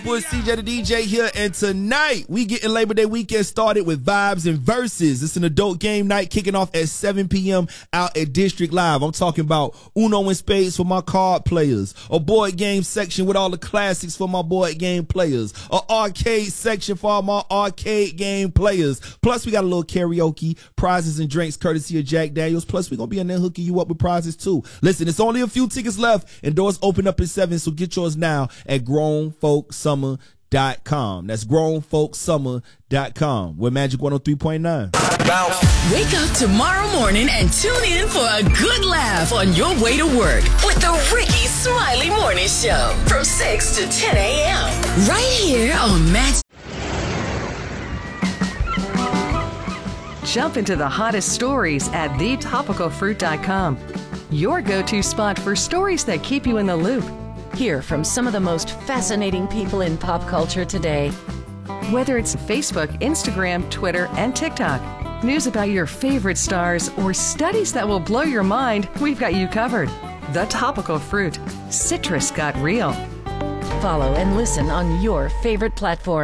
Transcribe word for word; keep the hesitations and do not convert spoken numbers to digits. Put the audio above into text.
Boy, C J the D J here, and tonight we getting Labor Day weekend started with Vibes and Verses. It's an adult game night kicking off at seven p.m. out at District Live. I'm talking about Uno and Spades for my card players, a board game section with all the classics for my board game players, an arcade section for all my arcade game players. Plus, we got a little karaoke, prizes and drinks courtesy of Jack Daniels. Plus, we're going to be in there hooking you up with prizes too. Listen, it's only a few tickets left and doors open up at seven, so get yours now at grown folk summer dot com. That's grown folk summer dot com. We're Magic one oh three point nine. Wake up tomorrow morning and tune in for a good laugh on your way to work with the Ricky Smiley Morning Show from six to ten a.m. right here on Magic. Jump into the hottest stories at the topical fruit dot com. Your go-to spot for stories that keep you in the loop. Hear from some of the most fascinating people in pop culture today. Whether it's Facebook, Instagram, Twitter, and TikTok, news about your favorite stars, or studies that will blow your mind, we've got you covered. The Topical Fruit. Citrus got real. Follow and listen on your favorite platform.